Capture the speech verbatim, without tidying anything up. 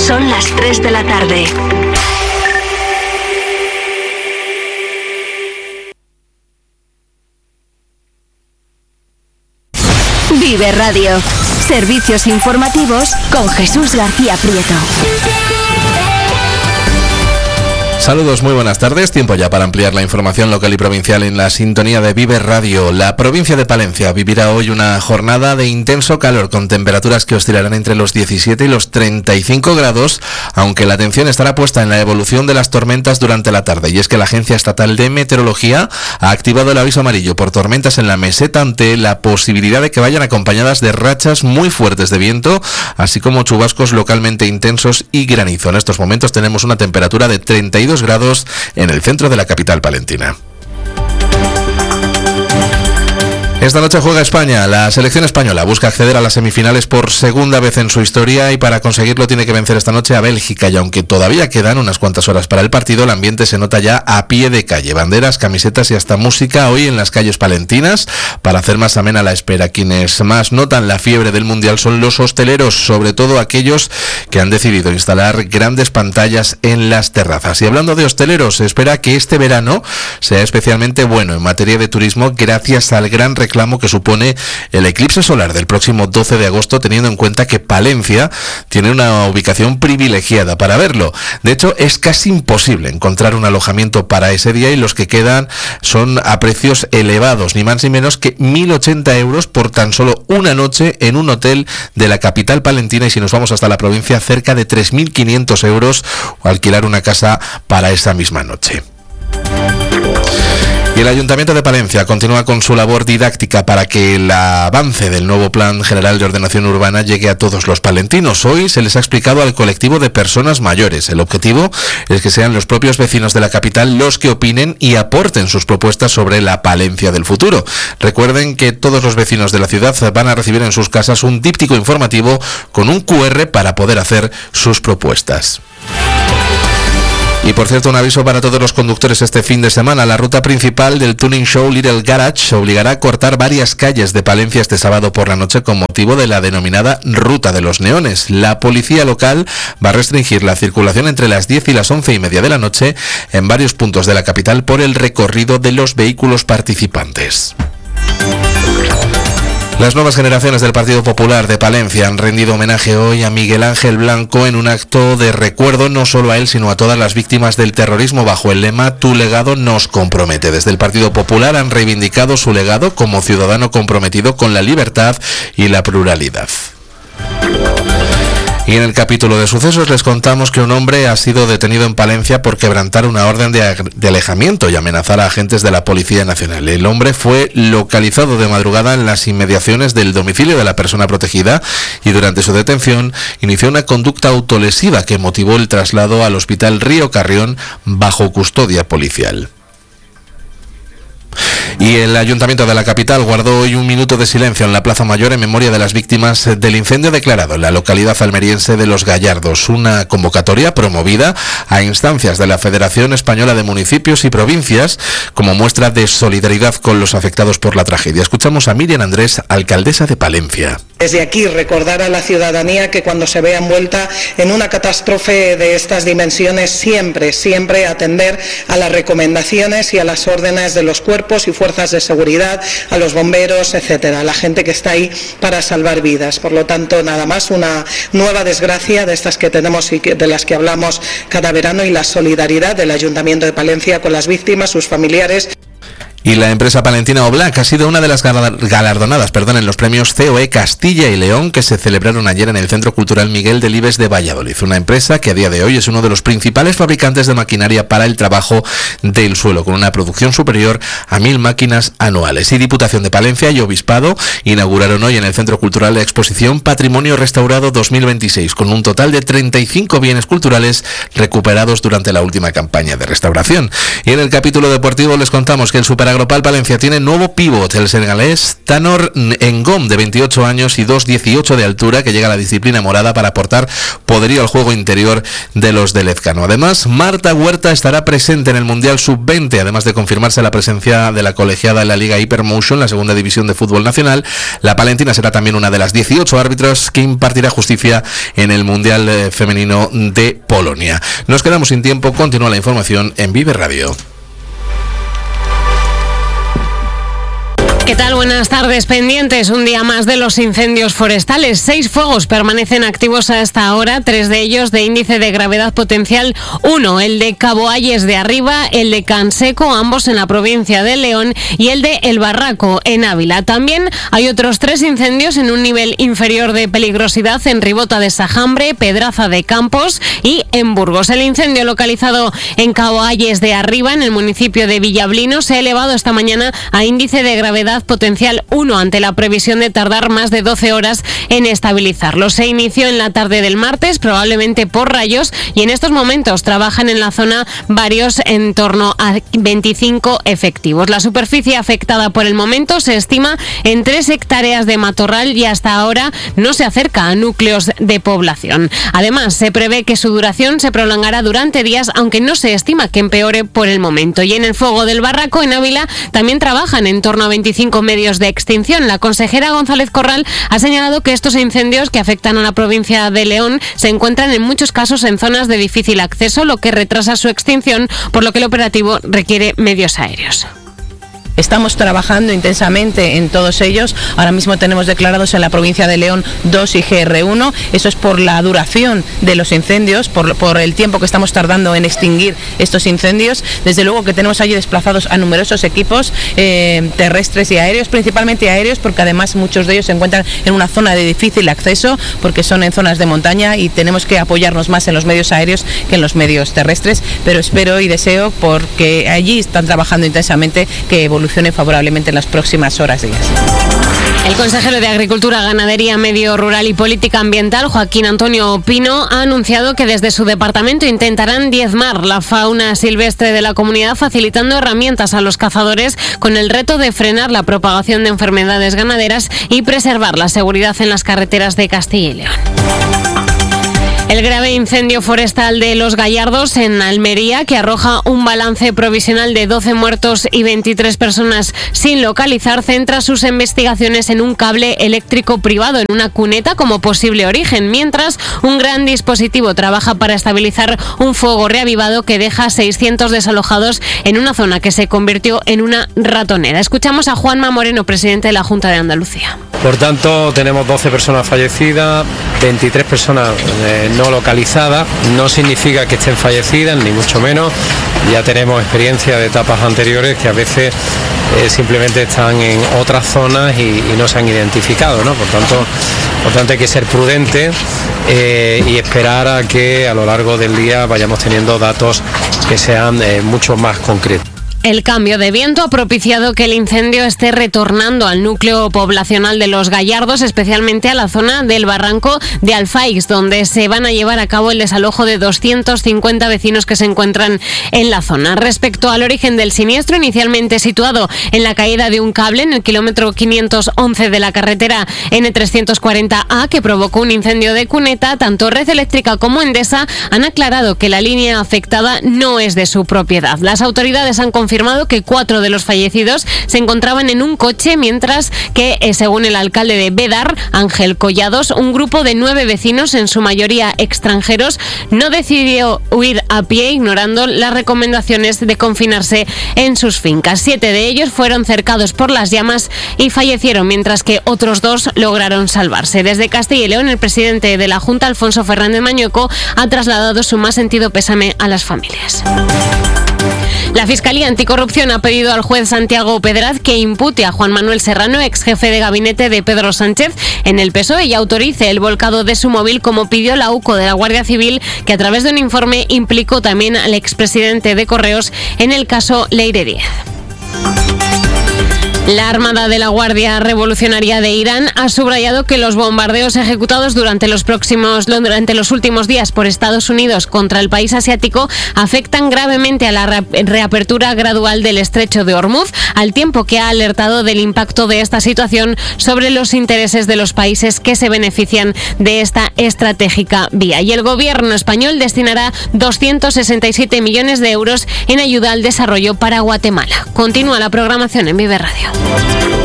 Son las tres de la tarde. Vive Radio. Servicios informativos con Jesús García Prieto. Saludos, muy buenas tardes. Tiempo ya para ampliar la información local y provincial en la sintonía de Vive Radio. La provincia de Palencia vivirá hoy una jornada de intenso calor con temperaturas que oscilarán entre los diecisiete y los treinta y cinco grados, aunque la atención estará puesta en la evolución de las tormentas durante la tarde. Y es que la Agencia Estatal de Meteorología ha activado el aviso amarillo por tormentas en la meseta ante la posibilidad de que vayan acompañadas de rachas muy fuertes de viento, así como chubascos localmente intensos y granizo. En estos momentos tenemos una temperatura de treinta y dos grados en el centro de la capital palentina. Esta noche juega España. La selección española busca acceder a las semifinales por segunda vez en su historia y para conseguirlo tiene que vencer esta noche a Bélgica. Y aunque todavía quedan unas cuantas horas para el partido, el ambiente se nota ya a pie de calle. Banderas, camisetas y hasta música hoy en las calles palentinas para hacer más amena la espera. Quienes más notan la fiebre del Mundial son los hosteleros, sobre todo aquellos que han decidido instalar grandes pantallas en las terrazas. Y hablando de hosteleros, se espera que este verano sea especialmente bueno en materia de turismo gracias al gran reclamo que supone el eclipse solar del próximo doce de agosto, teniendo en cuenta que Palencia tiene una ubicación privilegiada para verlo. De hecho, es casi imposible encontrar un alojamiento para ese día y los que quedan son a precios elevados, ni más ni menos que mil ochenta euros por tan solo una noche en un hotel de la capital palentina, y si nos vamos hasta la provincia, cerca de tres mil quinientos euros o alquilar una casa para esa misma noche. Y el Ayuntamiento de Palencia continúa con su labor didáctica para que el avance del nuevo Plan General de Ordenación Urbana llegue a todos los palentinos. Hoy se les ha explicado al colectivo de personas mayores. El objetivo es que sean los propios vecinos de la capital los que opinen y aporten sus propuestas sobre la Palencia del futuro. Recuerden que todos los vecinos de la ciudad van a recibir en sus casas un díptico informativo con un cu erre para poder hacer sus propuestas. Y por cierto, un aviso para todos los conductores este fin de semana. La ruta principal del Tuning Show Little Garage obligará a cortar varias calles de Palencia este sábado por la noche con motivo de la denominada Ruta de los Neones. La policía local va a restringir la circulación entre las diez y las once y media de la noche en varios puntos de la capital por el recorrido de los vehículos participantes. Las nuevas generaciones del Partido Popular de Palencia han rendido homenaje hoy a Miguel Ángel Blanco en un acto de recuerdo no solo a él, sino a todas las víctimas del terrorismo bajo el lema "Tu legado nos compromete". Desde el Partido Popular han reivindicado su legado como ciudadano comprometido con la libertad y la pluralidad. Y en el capítulo de sucesos les contamos que un hombre ha sido detenido en Palencia por quebrantar una orden de, de alejamiento y amenazar a agentes de la Policía Nacional. El hombre fue localizado de madrugada en las inmediaciones del domicilio de la persona protegida y durante su detención inició una conducta autolesiva que motivó el traslado al Hospital Río Carrión bajo custodia policial. Y el Ayuntamiento de la capital guardó hoy un minuto de silencio en la Plaza Mayor en memoria de las víctimas del incendio declarado en la localidad almeriense de Los Gallardos, una convocatoria promovida a instancias de la Federación Española de Municipios y Provincias como muestra de solidaridad con los afectados por la tragedia. Escuchamos a Miriam Andrés, alcaldesa de Palencia. Desde aquí recordar a la ciudadanía que cuando se vea envuelta en una catástrofe de estas dimensiones, siempre, siempre atender a las recomendaciones y a las órdenes de los cuerpos y fuerzas de seguridad, a los bomberos, etcétera, a la gente que está ahí para salvar vidas. Por lo tanto, nada más, una nueva desgracia de estas que tenemos y que, de las que hablamos cada verano, y la solidaridad del Ayuntamiento de Palencia con las víctimas, sus familiares. Y la empresa palentina Oblac ha sido una de las galardonadas perdón, en los premios C O E Castilla y León que se celebraron ayer en el Centro Cultural Miguel Delibes de Valladolid. Una empresa que a día de hoy es uno de los principales fabricantes de maquinaria para el trabajo del suelo, con una producción superior a mil máquinas anuales. Y Diputación de Palencia y Obispado inauguraron hoy en el Centro Cultural la exposición Patrimonio Restaurado dos mil veintiséis, con un total de treinta y cinco bienes culturales recuperados durante la última campaña de restauración. Y en el capítulo deportivo les contamos que el Super Agropal Palencia tiene nuevo pívot, el senegalés Tanor Ngom, de veintiocho años y dos dieciocho de altura, que llega a la disciplina morada para aportar poderío al juego interior de los de Lezcano. Además, Marta Huerta estará presente en el Mundial sub veinte, además de confirmarse la presencia de la colegiada en la Liga Hypermotion, la segunda división de fútbol nacional. La palentina será también una de las dieciocho árbitros que impartirá justicia en el Mundial femenino de Polonia. Nos quedamos sin tiempo, continúa la información en Vive Radio. ¿Qué tal? Buenas tardes. Pendientes un día más de los incendios forestales. Seis fuegos permanecen activos a esta hora, tres de ellos de índice de gravedad potencial uno, el de Cabo Ayes de Arriba, el de Canseco, ambos en la provincia de León, y el de El Barraco, en Ávila. También hay otros tres incendios en un nivel inferior de peligrosidad en Ribota de Sajambre, Pedraza de Campos y en Burgos. El incendio localizado en Cabo Ayes de Arriba, en el municipio de Villablino, se ha elevado esta mañana a índice de gravedad potencial uno ante la previsión de tardar más de doce horas en estabilizarlo. Se inició en la tarde del martes, probablemente por rayos, y en estos momentos trabajan en la zona varios en torno a veinticinco efectivos. La superficie afectada por el momento se estima en tres hectáreas de matorral y hasta ahora no se acerca a núcleos de población. Además, se prevé que su duración se prolongará durante días, aunque no se estima que empeore por el momento. Y en el fuego del Barraco, en Ávila, también trabajan en torno a veinticinco medios de extinción. La consejera González Corral ha señalado que estos incendios que afectan a la provincia de León se encuentran en muchos casos en zonas de difícil acceso, lo que retrasa su extinción, por lo que el operativo requiere medios aéreos. Estamos trabajando intensamente en todos ellos. Ahora mismo tenemos declarados en la provincia de León dos I G R uno. Eso es por la duración de los incendios, por, por el tiempo que estamos tardando en extinguir estos incendios. Desde luego que tenemos allí desplazados a numerosos equipos eh, terrestres y aéreos, principalmente aéreos, porque además muchos de ellos se encuentran en una zona de difícil acceso, porque son en zonas de montaña y tenemos que apoyarnos más en los medios aéreos que en los medios terrestres. Pero espero y deseo, porque allí están trabajando intensamente, que evolucione favorablemente en las próximas horas y días. El consejero de Agricultura, Ganadería, Medio Rural y Política Ambiental, Joaquín Antonio Pino, ha anunciado que desde su departamento intentarán diezmar la fauna silvestre de la comunidad, facilitando herramientas a los cazadores con el reto de frenar la propagación de enfermedades ganaderas y preservar la seguridad en las carreteras de Castilla y León. El grave incendio forestal de Los Gallardos, en Almería, que arroja un balance provisional de doce muertos y veintitrés personas sin localizar, centra sus investigaciones en un cable eléctrico privado en una cuneta como posible origen, mientras un gran dispositivo trabaja para estabilizar un fuego reavivado que deja seiscientos desalojados en una zona que se convirtió en una ratonera. Escuchamos a Juanma Moreno, presidente de la Junta de Andalucía. Por tanto, tenemos doce personas fallecidas, veintitrés personas eh, no localizadas. No significa que estén fallecidas, ni mucho menos. Ya tenemos experiencia de etapas anteriores que a veces eh, simplemente están en otras zonas y, y no se han identificado, ¿no? Por tanto, por tanto hay que ser prudentes eh, y esperar a que a lo largo del día vayamos teniendo datos que sean eh, mucho más concretos. El cambio de viento ha propiciado que el incendio esté retornando al núcleo poblacional de Los Gallardos, especialmente a la zona del barranco de Alfaix, donde se van a llevar a cabo el desalojo de doscientos cincuenta vecinos que se encuentran en la zona. Respecto al origen del siniestro, inicialmente situado en la caída de un cable en el kilómetro quinientos once de la carretera N trescientos cuarenta A, que provocó un incendio de cuneta, tanto Red Eléctrica como Endesa han aclarado que la línea afectada no es de su propiedad. Las autoridades han confirmado que cuatro de los fallecidos se encontraban en un coche, mientras que, eh, según el alcalde de Bédar, Ángel Collados, un grupo de nueve vecinos, en su mayoría extranjeros, no decidió huir a pie, ignorando las recomendaciones de confinarse en sus fincas. Siete de ellos fueron cercados por las llamas y fallecieron, mientras que otros dos lograron salvarse. Desde Castilla y León, el presidente de la Junta, Alfonso Fernández Mañueco, ha trasladado su más sentido pésame a las familias. La Fiscalía Anticorrupción ha pedido al juez Santiago Pedraz que impute a Juan Manuel Serrano, ex jefe de gabinete de Pedro Sánchez, en el P S O E, y autorice el volcado de su móvil, como pidió la U C O de la Guardia Civil, que a través de un informe implicó también al expresidente de Correos en el caso Leire Díez. La Armada de la Guardia Revolucionaria de Irán ha subrayado que los bombardeos ejecutados durante los próximos durante los últimos días por Estados Unidos contra el país asiático afectan gravemente a la reapertura gradual del estrecho de Hormuz, al tiempo que ha alertado del impacto de esta situación sobre los intereses de los países que se benefician de esta estratégica vía. Y el gobierno español destinará doscientos sesenta y siete millones de euros en ayuda al desarrollo para Guatemala. Continúa la programación en Vive Radio.